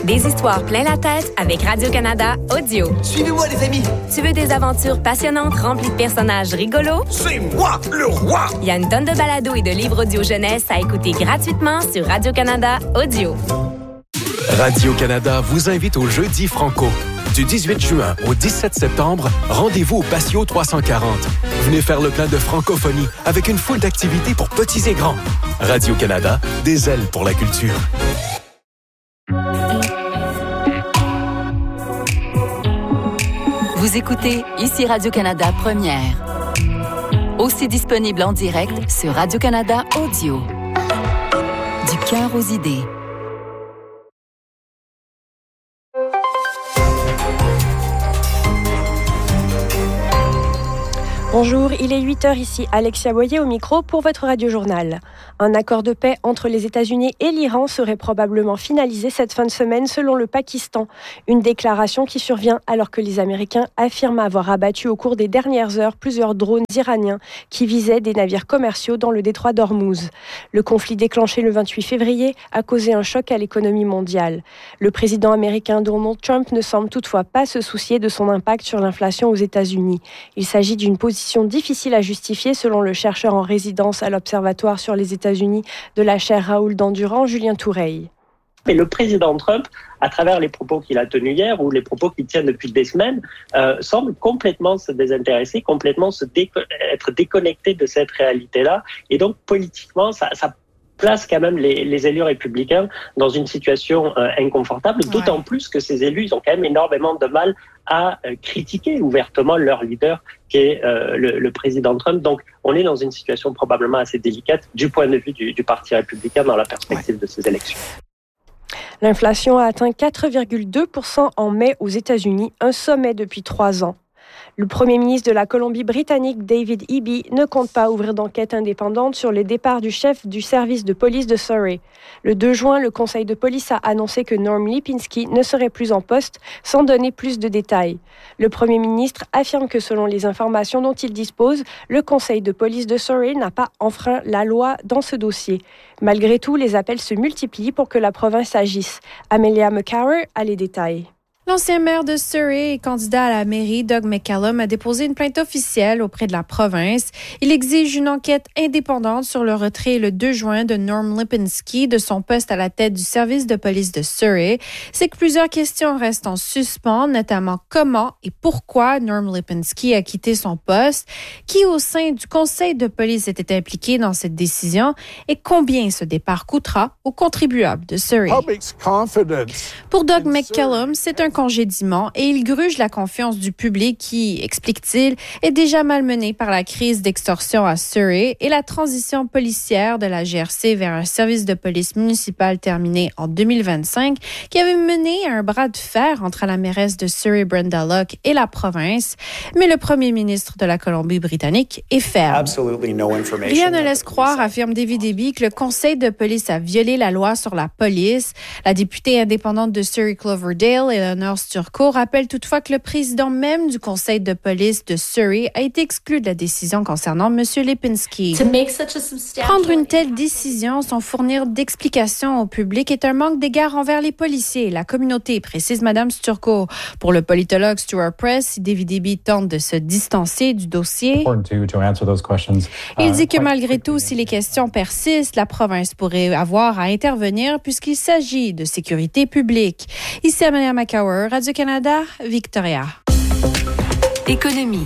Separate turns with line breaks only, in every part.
Des histoires plein la tête avec Radio-Canada Audio.
Suivez-moi, les amis!
Tu veux des aventures passionnantes remplies de personnages rigolos?
C'est moi, le roi!
Il y a une tonne de balados et de livres audio jeunesse à écouter gratuitement sur Radio-Canada Audio.
Radio-Canada vous invite au Jeudi Franco. Du 18 juin au 17 septembre, rendez-vous au Patio 340. Venez faire le plein de francophonie avec une foule d'activités pour petits et grands. Radio-Canada, des ailes pour la culture.
Vous écoutez ici Radio-Canada Première. Aussi disponible en direct sur Radio-Canada Audio. Du cœur aux idées.
Bonjour, il est 8h ici, Alexia Boyer au micro pour votre radio-journal. Un accord de paix entre les États-Unis et l'Iran serait probablement finalisé cette fin de semaine selon le Pakistan. Une déclaration qui survient alors que les Américains affirment avoir abattu au cours des dernières heures plusieurs drones iraniens qui visaient des navires commerciaux dans le détroit d'Ormuz. Le conflit déclenché le 28 février a causé un choc à l'économie mondiale. Le président américain Donald Trump ne semble toutefois pas se soucier de son impact sur l'inflation aux États-Unis. Il s'agit d'une position difficile à justifier selon le chercheur en résidence à l'Observatoire sur les États-Unis de la chaire Raoul Dandurand, Julien Toureille.
Mais le président Trump, à travers les propos qu'il a tenus hier ou les propos qu'il tient depuis des semaines, semble complètement se désintéresser, complètement être déconnecté de cette réalité-là. Et donc, politiquement, ça place quand même les élus républicains dans une situation inconfortable, d'autant plus que ces élus, ils ont quand même énormément de mal à critiquer ouvertement leur leader, qui est le président Trump. Donc, on est dans une situation probablement assez délicate du point de vue du Parti républicain dans la perspective de ces élections.
L'inflation a atteint 4,2% en mai aux États-Unis, un sommet depuis 3 ans. Le Premier ministre de la Colombie-Britannique, David Eby, ne compte pas ouvrir d'enquête indépendante sur le départ du chef du service de police de Surrey. Le 2 juin, le conseil de police a annoncé que Norm Lipinski ne serait plus en poste, sans donner plus de détails. Le Premier ministre affirme que selon les informations dont il dispose, le conseil de police de Surrey n'a pas enfreint la loi dans ce dossier. Malgré tout, les appels se multiplient pour que la province agisse. Amelia McCarroll a les détails.
L'ancien maire de Surrey et candidat à la mairie, Doug McCallum, a déposé une plainte officielle auprès de la province. Il exige une enquête indépendante sur le retrait le 2 juin de Norm Lipinski de son poste à la tête du service de police de Surrey. C'est que plusieurs questions restent en suspens, notamment comment et pourquoi Norm Lipinski a quitté son poste, qui au sein du conseil de police était impliqué dans cette décision et combien ce départ coûtera aux contribuables de Surrey. Pour Doug McCallum, c'est un congédiement et il gruge la confiance du public qui, explique-t-il, est déjà malmenée par la crise d'extorsion à Surrey et la transition policière de la GRC vers un service de police municipal terminé en 2025 qui avait mené à un bras de fer entre la mairesse de Surrey, Brenda Locke, et la province. Mais le premier ministre de la Colombie-Britannique est ferme. Rien ne laisse croire, affirme David Eby, que le conseil de police a violé la loi sur la police. La députée indépendante de Surrey, Cloverdale, Eleanor Sturco, rappelle toutefois que le président même du conseil de police de Surrey a été exclu de la décision concernant M. Lipinski. Prendre une telle décision sans fournir d'explications au public est un manque d'égard envers les policiers et la communauté, précise Mme Sturco. Pour le politologue Stuart Press, si David Eby tente de se distancer du dossier, il dit que malgré tout, si les questions persistent, la province pourrait avoir à intervenir puisqu'il s'agit de sécurité publique. Ici Amelia McCarroll, Radio-Canada, Victoria.
Économie.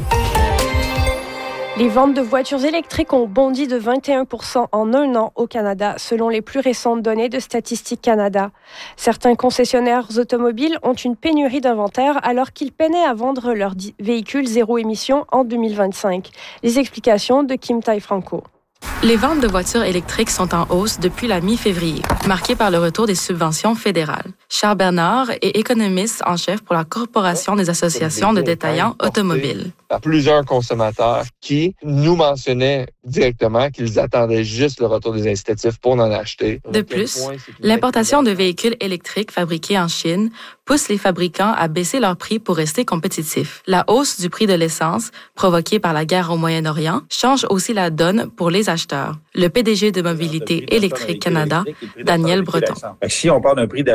Les ventes de voitures électriques ont bondi de 21% en un an au Canada, selon les plus récentes données de Statistique Canada. Certains concessionnaires automobiles ont une pénurie d'inventaire alors qu'ils peinaient à vendre leurs véhicules zéro émission en 2025. Les explications de Kim Tai-Franco.
Les ventes de voitures électriques sont en hausse depuis la mi-février, marquées par le retour des subventions fédérales. Charles Bernard est économiste en chef pour la Corporation des associations de détaillants automobiles.
À plusieurs consommateurs qui nous mentionnaient directement qu'ils attendaient juste le retour des incitatifs pour en acheter.
De plus, l'importation de véhicules électriques fabriqués en Chine pousse les fabricants à baisser leurs prix pour rester compétitifs. La hausse du prix de l'essence, provoquée par la guerre au Moyen-Orient, change aussi la donne pour les acheteurs. Le PDG de Mobilité électrique Canada, Daniel Breton.
Si on parle d'un prix d'achat à parité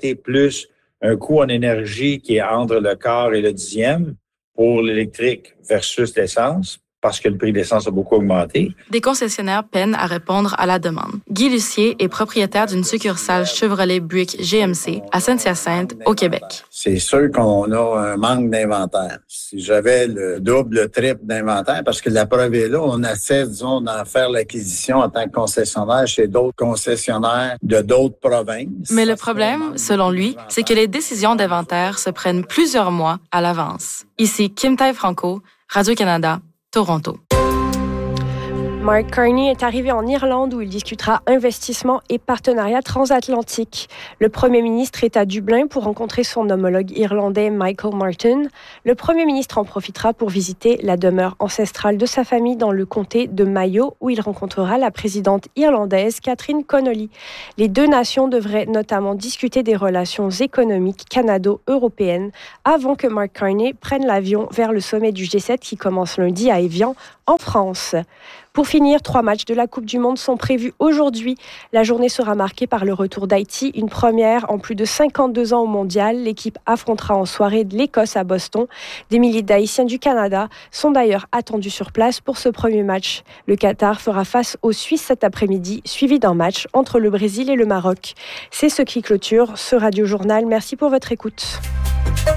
été plus un coût en énergie qui est entre le quart et le dixième pour l'électrique versus l'essence, parce que le prix de l'essence a beaucoup augmenté.
Des concessionnaires peinent à répondre à la demande. Guy Lucier est propriétaire d'une succursale Chevrolet Buick GMC à Saint-Hyacinthe, au Québec.
C'est sûr qu'on a un manque d'inventaire. Si j'avais le double, le triple d'inventaire, parce que la preuve est là, on essaie, disons, d'en faire l'acquisition en tant que concessionnaire chez d'autres concessionnaires de d'autres provinces.
Mais le problème, selon lui, c'est que les décisions d'inventaire se prennent plusieurs mois à l'avance. Ici Kim Taille-Franco, Radio-Canada, Toronto.
Mark Carney est arrivé en Irlande où il discutera investissement et partenariat transatlantique. Le Premier ministre est à Dublin pour rencontrer son homologue irlandais Michael Martin. Le Premier ministre en profitera pour visiter la demeure ancestrale de sa famille dans le comté de Mayo où il rencontrera la présidente irlandaise Catherine Connolly. Les deux nations devraient notamment discuter des relations économiques canado-européennes avant que Mark Carney prenne l'avion vers le sommet du G7 qui commence lundi à Évian, en France. Pour finir, 3 matchs de la Coupe du Monde sont prévus aujourd'hui. La journée sera marquée par le retour d'Haïti, une première en plus de 52 ans au mondial. L'équipe affrontera en soirée de l'Écosse à Boston. Des milliers d'Haïtiens du Canada sont d'ailleurs attendus sur place pour ce premier match. Le Qatar fera face aux Suisses cet après-midi, suivi d'un match entre le Brésil et le Maroc. C'est ce qui clôture ce radiojournal. Merci pour votre écoute.